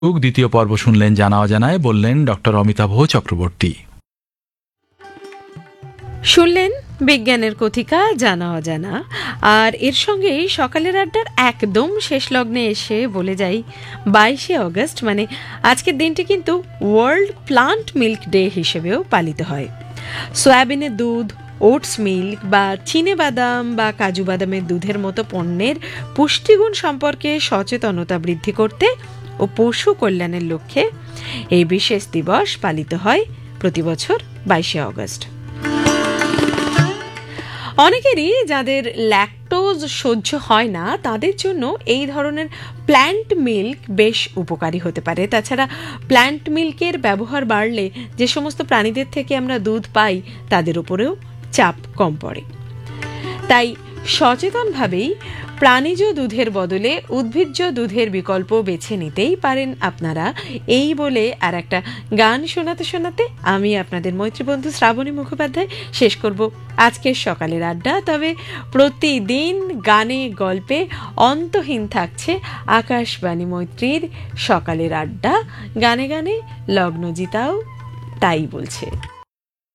দ্বিতীয় পর্ব শুনলেন জানা অজানায়, বললেন ডক্টর অমিতাভ চক্রবর্তী। শুনলেন বিজ্ঞানের কথিকা জানা অজানা, আর এর সঙ্গেই সকালের আড্ডার একদম শেষ লগ্নে এসে বলে যাই 22শে অগস্ট মানে আজকের দিনটি কিন্তু ওয়ার্ল্ড প্লান্ট মিল্ক ডে হিসেবেও পালিত হয়। সয়াবিনের দুধ, ওটস মিল্ক বা চিনে বাদাম বা কাজু বাদামের দুধের মতো পণ্যের পুষ্টিগুণ সম্পর্কে সচেতনতা বৃদ্ধি করতে ও পশু কল্যাণের লক্ষ্যে এই বিশেষ দিবস পালিত হয় প্রতি বছর 22শে অগস্ট। অনেকেরই যাদের ল্যাকটোজ সহ্য হয় না তাদের জন্য এই ধরনের প্ল্যান্ট মিল্ক বেশ উপকারী হতে পারে। তাছাড়া প্ল্যান্ট মিল্কের ব্যবহার বাড়লে যে সমস্ত প্রাণীদের থেকে আমরা দুধ পাই তাদের উপরেও চাপ কম পড়ে। তাই সচেতনভাবেই প্রাণীজ দুধের বদলে উদ্ভিজ্জ দুধের বিকল্প বেছে নিতেই পারেন আপনারা। এই বলে আর একটা গান শোনাতে শোনাতে আমি আপনাদের মৈত্রীবন্ধু শ্রাবণী মুখোপাধ্যায় শেষ করব আজকের সকালের আড্ডা। তবে প্রতিদিন গানে গল্পে অন্তহীন থাকছে আকাশবাণী মৈত্রীর সকালের আড্ডা। গানে গানে লগ্ন জিতাও তাই বলছে।